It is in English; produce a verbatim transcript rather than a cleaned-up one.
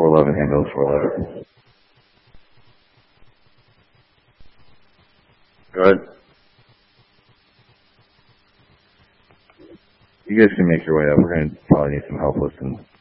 four eleven, handles four eleven. Go ahead. You guys can make your way up. We're going to probably need some help listening.